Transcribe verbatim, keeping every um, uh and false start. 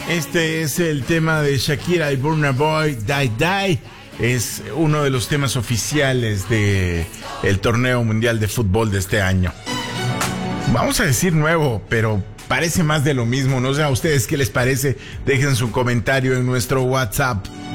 Este es el tema de Shakira y Burna Boy, Die Die. Es uno de los temas oficiales de el torneo mundial de fútbol de este año. Vamos a decir nuevo, pero parece más de lo mismo. No sé a ustedes qué les parece. Dejen su comentario en nuestro WhatsApp